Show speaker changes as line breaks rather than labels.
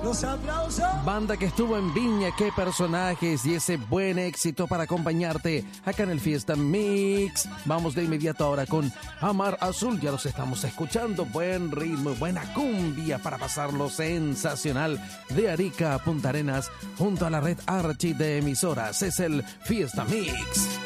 Los aplausos.
Banda que estuvo en Viña, qué personajes y ese buen éxito para acompañarte acá en el Fiesta Mix. Vamos de inmediato ahora con Amar Azul, ya los estamos escuchando. Buen ritmo, buena cumbia para pasarlo sensacional de Arica a Punta Arenas junto a la red Archi de emisoras. Es el Fiesta Mix.